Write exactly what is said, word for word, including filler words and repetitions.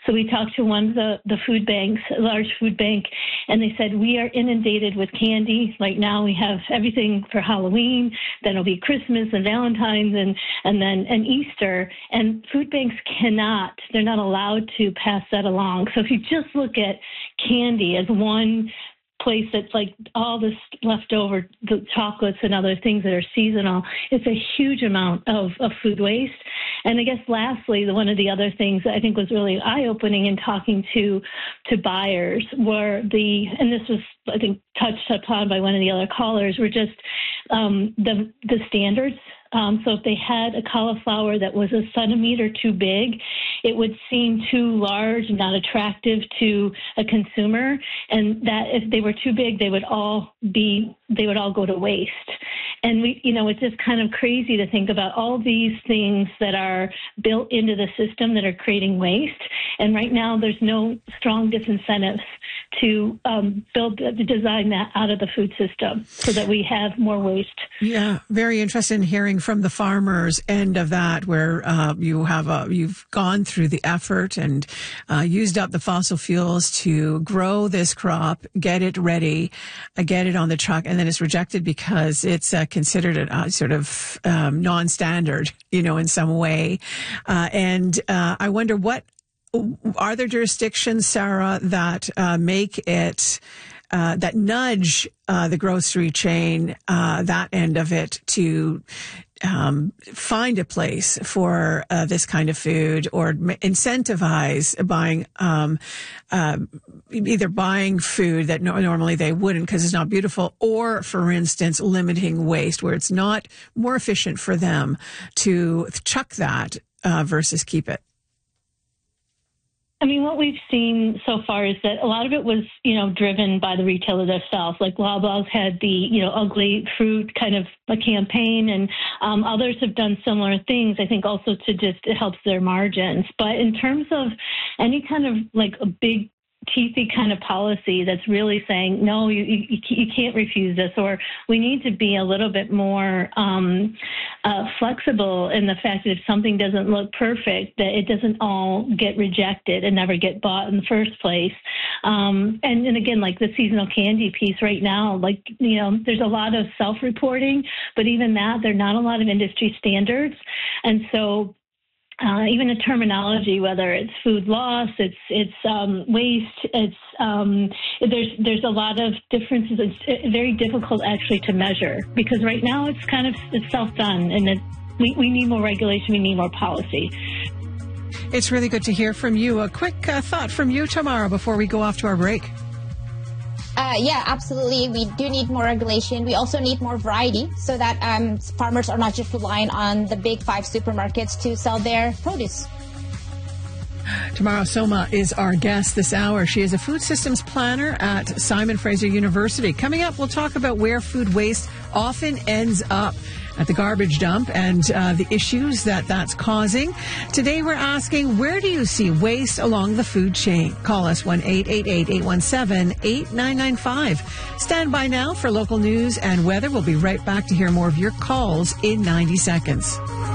So we talked to one of the, the food banks, a large food bank, and they said, we are inundated with candy. Right now we have everything for Halloween, then it'll be Christmas and Valentine's and, and then and Easter. And food banks cannot, they're not allowed to pass that along. So if you just look at candy as one place that's like all this leftover the chocolates and other things that are seasonal, it's a huge amount of, of food waste. And I guess lastly, the, one of the other things that I think was really eye-opening in talking to to buyers were the, and this was I think touched upon by one of the other callers, were just um, the the standards. Um, so if they had a cauliflower that was a centimeter too big, it would seem too large and not attractive to a consumer. And that if they were too big, they would all be, they would all go to waste. And we, you know, it's just kind of crazy to think about all these things that are built into the system that are creating waste. And right now, there's no strong disincentives to um, build, to design that out of the food system so that we have more waste. Yeah, very interested in hearing from the farmers' end of that, where uh, you have a, you've gone through the effort and uh, used up the fossil fuels to grow this crop, get it ready, uh, get it on the truck, and then it's rejected because it's uh, considered a uh, sort of um, non-standard, you know, in some way. Uh, and uh, I wonder, what are there jurisdictions, Sarah, that uh, make it Uh, that nudge uh, the grocery chain, uh, that end of it, to um, find a place for uh, this kind of food, or incentivize buying, um, uh, either buying food that no- normally they wouldn't because it's not beautiful, or, for instance, limiting waste, where it's not more efficient for them to chuck that uh, versus keep it? I mean, what we've seen so far is that a lot of it was, you know, driven by the retailer themselves. Like Loblaws had the, you know, ugly fruit kind of a campaign, and um, others have done similar things, I think, also to just, it helps their margins. But in terms of any kind of like a big teethy kind of policy that's really saying, no, you, you, you can't refuse this, or we need to be a little bit more um, uh, flexible in the fact that if something doesn't look perfect, that it doesn't all get rejected and never get bought in the first place. Um, and, and again, like the seasonal candy piece right now, like, you know, there's a lot of self-reporting, but even that, there are not a lot of industry standards. And so Uh, even the terminology, whether it's food loss, it's it's um, waste, it's um, there's there's a lot of differences. It's very difficult actually to measure, because right now it's kind of it's self-done, and it, we we need more regulation, we need more policy. It's really good to hear from you. A quick uh, thought from you, Tamara, before we go off to our break. Uh, yeah, absolutely. We do need more regulation. We also need more variety so that um, farmers are not just relying on the big five supermarkets to sell their produce. Tamara Soma is our guest this hour. She is a food systems planner at Simon Fraser University. Coming up, we'll talk about where food waste often ends up at the garbage dump and uh, the issues that that's causing. Today we're asking, where do you see waste along the food chain? Call us one eight eight eight, eight one seven, eight nine nine five. Stand by now for local news and weather. We'll be right back to hear more of your calls in ninety seconds.